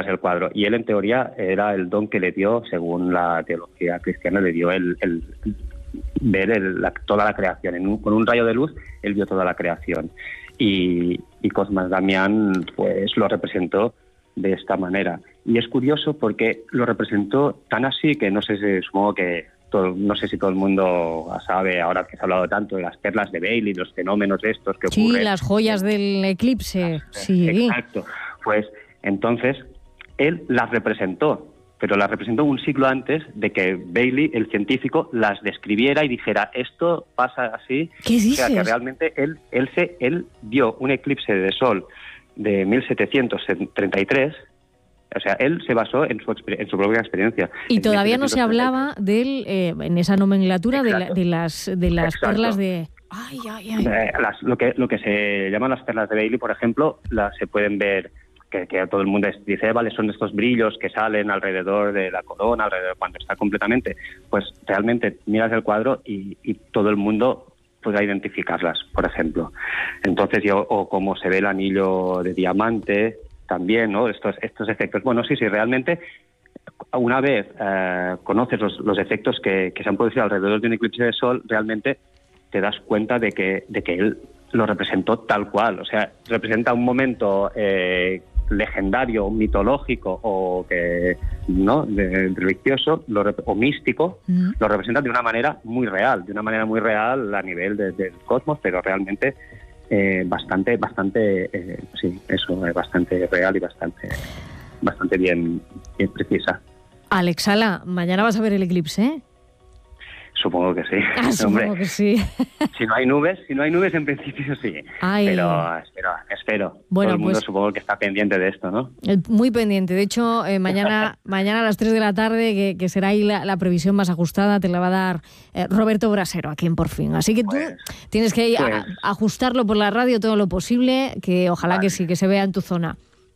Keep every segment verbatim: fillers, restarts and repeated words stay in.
miras el cuadro. Y él, en teoría, era el don que le dio, según la teología cristiana, le dio el, el, el ver el, la, toda la creación. En un, con un rayo de luz, él vio toda la creación. Y, y Cosmas Damián, pues, lo representó de esta manera. Y es curioso porque lo representó tan así que no sé si, supongo que todo, no sé si todo el mundo sabe, ahora que se ha hablado tanto de las perlas de Bailey, los fenómenos estos que sí, ocurren. Sí, las joyas del eclipse. Sí. Exacto. Pues entonces él las representó, pero las representó un siglo antes de que Bailey, el científico, las describiera y dijera, esto pasa así. ¿Qué dices? O sea, que realmente él, él, se, él vio un eclipse de sol de mil setecientos treinta y tres, o sea, él se basó en su, en su propia experiencia. Y todavía no se hablaba de él, eh, en esa nomenclatura, de, la, de las, de las perlas de... Ay, ay, ay. Eh, las, lo, que, lo que se llaman las perlas de Bailey, por ejemplo, las se pueden ver, que, que todo el mundo dice, vale, son estos brillos que salen alrededor de la corona, alrededor cuando está completamente. Pues realmente miras el cuadro y, y todo el mundo podrá identificarlas, por ejemplo. Entonces, yo, o como se ve el anillo de diamante, también, ¿no? Estos, estos efectos. Bueno, sí, sí, realmente, una vez eh, conoces los, los efectos que, que se han producido alrededor de un eclipse de sol, realmente te das cuenta de que, de que él lo representó tal cual. O sea, representa un momento eh, legendario, mitológico o que no de, de religioso lo, o místico, mm. lo representa de una manera muy real, de una manera muy real a nivel de, del cosmos, pero realmente eh, bastante, bastante, eh, sí, eso, es bastante real y bastante, bastante bien, bien precisa. Alex Sala, mañana vas a ver el eclipse, ¿eh? Supongo que sí. Ah, supongo Hombre, que sí. Si no hay nubes, si no hay nubes, en principio sí. Ay. Pero espero, espero. Bueno, todo el mundo pues, supongo que está pendiente de esto, ¿no? Muy pendiente. De hecho, eh, mañana mañana a las tres de la tarde, que, que será ahí la, la previsión más ajustada, te la va a dar eh, Roberto Brasero, aquí en Por Fin. Así que pues, tú tienes que ir pues, a, a ajustarlo por la radio todo lo posible, que ojalá vale. que sí, que se vea en tu zona.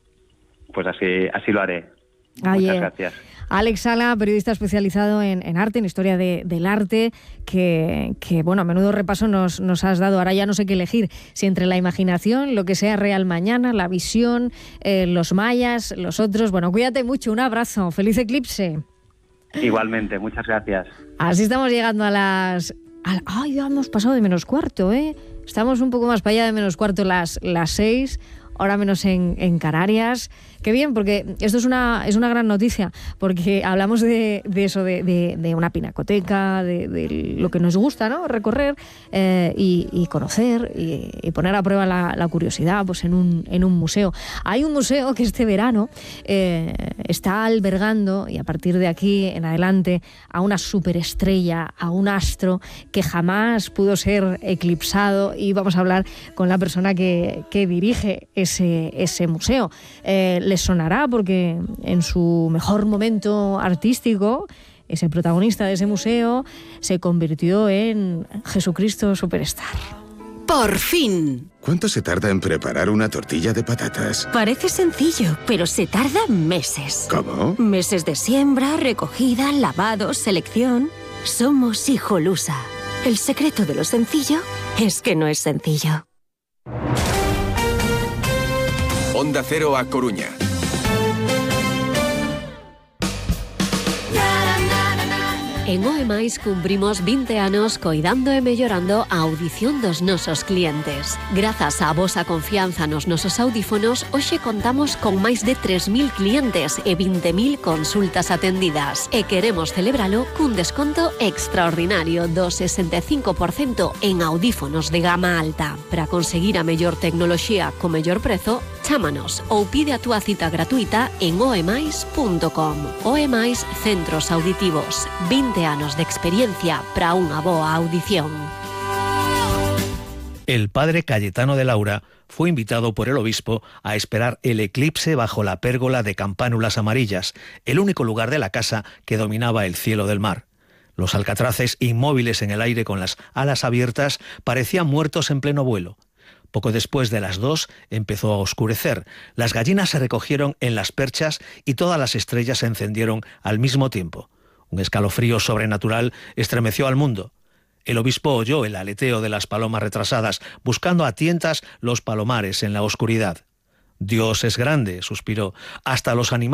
Pues así, así lo haré. Ay, Muchas eh. gracias. Alex Sala, periodista especializado en, en arte, en historia de, del arte, que, que, bueno, a menudo repaso nos, nos has dado. Ahora ya no sé qué elegir, si entre la imaginación, lo que sea real mañana, la visión, eh, los mayas, los otros. Bueno, cuídate mucho, un abrazo, feliz eclipse. Igualmente, muchas gracias. Así estamos llegando a las... A, ay, ya hemos pasado de menos cuarto, ¿eh? Estamos un poco más para allá de menos cuarto las, las seis... ahora menos en, en Canarias. Qué bien, porque esto es una, es una gran noticia, porque hablamos de, de eso, de, de, de una pinacoteca, de, de lo que nos gusta, ¿no? Recorrer eh, y, y conocer y, y poner a prueba la, la curiosidad pues en un, en un museo. Hay un museo que este verano eh, está albergando, y a partir de aquí en adelante, a una superestrella, a un astro que jamás pudo ser eclipsado, y vamos a hablar con la persona que, que dirige ese, ese museo. Eh, les sonará porque en su mejor momento artístico, ese protagonista de ese museo se convirtió en Jesucristo Superstar. ¡Por fin! ¿Cuánto se tarda en preparar una tortilla de patatas? Parece sencillo, pero se tarda meses. ¿Cómo? Meses de siembra, recogida, lavado, selección. Somos Hijolusa. El secreto de lo sencillo es que no es sencillo. Onda Cero a Coruña. En Oemais cumprimos vinte anos coidando e mellorando a audición dos nosos clientes. Grazas á vosa confianza nos nosos audífonos, hoxe contamos con máis de tres mil clientes e vinte mil consultas atendidas. E queremos celebralo cun desconto extraordinario do sesenta e cinco por cento en audífonos de gama alta. Para conseguir a mellor tecnoloxía co mellor prezo, chámanos ou pide a túa cita gratuita en oemais punto com. Oemais Centros Auditivos. vinte anos de experiencia para unha boa audición. El padre Cayetano de Laura fue invitado por el obispo a esperar el eclipse bajo la pérgola de campánulas amarillas, el único lugar de la casa que dominaba el cielo del mar. Los alcatraces, inmóviles en el aire con las alas abiertas, parecían muertos en pleno vuelo. Poco después de las dos empezó a oscurecer, las gallinas se recogieron en las perchas y todas las estrellas se encendieron al mismo tiempo. Un escalofrío sobrenatural estremeció al mundo. El obispo oyó el aleteo de las palomas retrasadas, buscando a tientas los palomares en la oscuridad. Dios es grande, suspiró, hasta los animales